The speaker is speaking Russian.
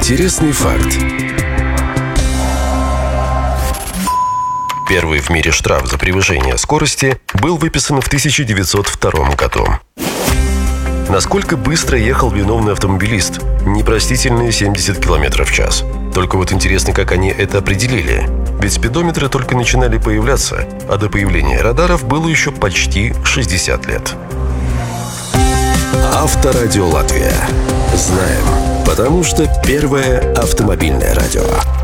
Интересный факт. Первый в мире штраф за превышение скорости был выписан в 1902 году. Насколько быстро ехал виновный автомобилист? Непростительные 70 км в час. Только вот интересно, как они это определили. Ведь спидометры только начинали появляться, а до появления радаров было еще почти 60 лет. Авторадио Латвия. Знаем, потому что первое автомобильное радио.